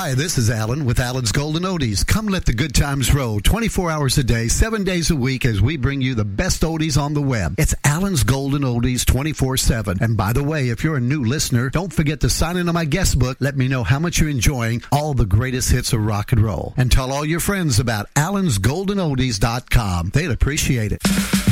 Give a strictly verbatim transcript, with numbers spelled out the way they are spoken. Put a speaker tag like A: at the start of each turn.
A: Hi, this is Alan with Alan's Golden Oldies. Come let the good times roll twenty-four hours a day, seven days a week as we bring you the best oldies on the web. It's Alan's Golden Oldies twenty-four seven. And by the way, if you're a new listener, don't forget to sign into my guest book. Let me know how much you're enjoying all the greatest hits of rock and roll. And tell all your friends about Alan's Golden Oldies dot com. They'd appreciate it.